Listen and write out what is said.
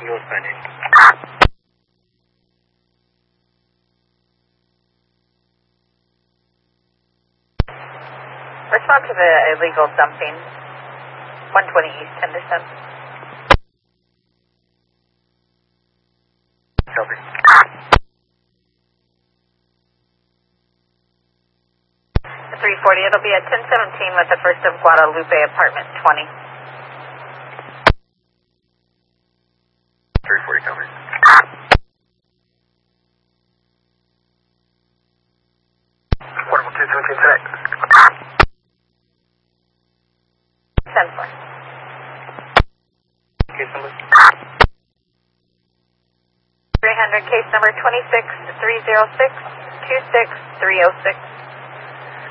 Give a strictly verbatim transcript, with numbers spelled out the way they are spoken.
You'll sign in. Respond to the illegal dumping. one twenty East Henderson. Copy. three forty, it'll be at ten seventeen with the First of Guadalupe, apartment twenty. three forty, copy. Portable ten seventeen, select. ten four. Case number? three hundred, case number twenty-six three zero six two six three zero six.